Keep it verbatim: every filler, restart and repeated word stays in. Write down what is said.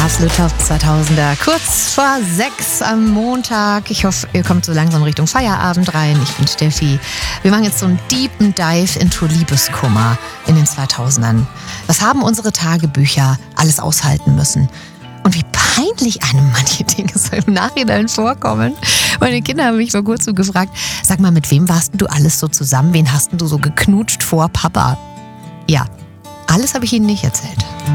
Absolut Top zweitausender. Kurz vor sechs am Montag. Ich hoffe, ihr kommt so langsam Richtung Feierabend rein. Ich bin Steffi. Wir machen jetzt so einen deepen Dive into Liebeskummer in den zweitausendern. Was haben unsere Tagebücher alles aushalten müssen? Und wie peinlich einem manche Dinge so im Nachhinein vorkommen. Meine Kinder haben mich vor kurzem gefragt, sag mal, mit wem warst denn du alles so zusammen? Wen hast denn du so geknutscht vor Papa? Ja, alles habe ich ihnen nicht erzählt.